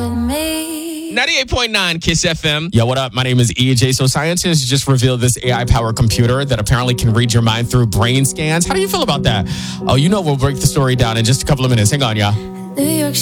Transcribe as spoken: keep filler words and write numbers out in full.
ninety-eight point nine Kiss F M. Yo, what up? My name is E J. So scientists just revealed this A I-powered computer that apparently can read your mind through brain scans. How do you feel about that? Oh, you know we'll break the story down in just a couple of minutes. Hang on, y'all.